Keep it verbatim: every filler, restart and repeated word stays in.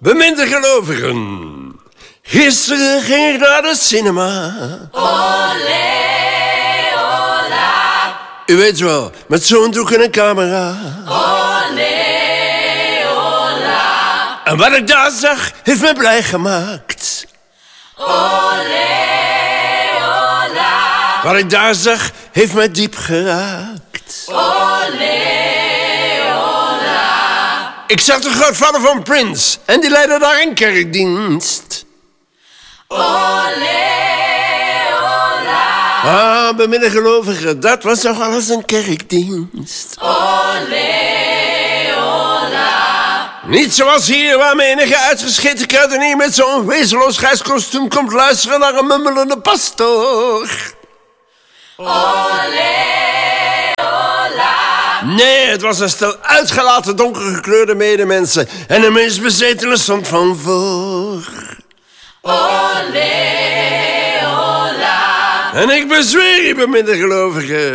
Beminde gelovigen, gisteren ging ik naar de cinema. Olé, ola. U weet wel, met zo'n doek en een camera. Olé, ola. En wat ik daar zag, heeft me blij gemaakt. Olé, ola. Wat ik daar zag, heeft mij diep geraakt. Olé, ola. Ik zag de grootvader van Prince en die leidde daar een kerkdienst. Olé, ola. Ah, beminde gelovigen, dat was toch alles een kerkdienst. Olé, ola. Niet zoals hier, waar menige uitgescheten kruidenier met zo'n wezenloos grijs kostuum komt luisteren naar een mummelende pastoor. Olé, ola. Nee, het was een stel uitgelaten donkergekleurde medemensen en een meest bezetene stond van voor. Olé, ola. En ik bezweer je, beminde gelovigen,